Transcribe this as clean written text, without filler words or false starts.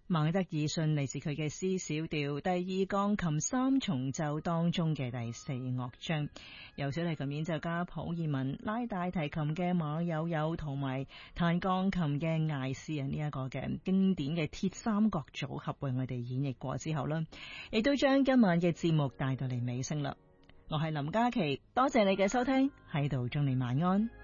孟德爾遜嚟自佢嘅 C 小調第二鋼琴三重奏當中嘅第四樂章，由小提琴演奏家普爾文拉大提琴嘅馬友友同埋彈鋼琴嘅艾斯啊，呢一個嘅經典嘅鐵三角組合為我哋演繹過之後啦，亦都將今晚嘅節目帶到嚟尾聲啦。我係林嘉琪，多謝你嘅收聽，喺度祝你晚安。